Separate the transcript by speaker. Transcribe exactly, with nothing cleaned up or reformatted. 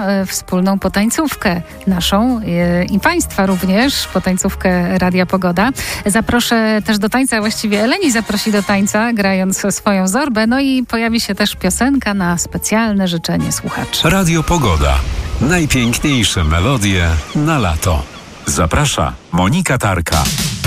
Speaker 1: e, wspólną potańcówkę naszą e, i Państwa również, potańcówkę Radia Pogoda. Zaproszę też do tańca, właściwie Eleni zaprosi do tańca, grając swoją Zorbę. No i pojawi się też piosenka na specjalne życzenie słuchaczy.
Speaker 2: Radio Pogoda. Najpiękniejsze melodie na lato. Zaprasza Monika Tarka.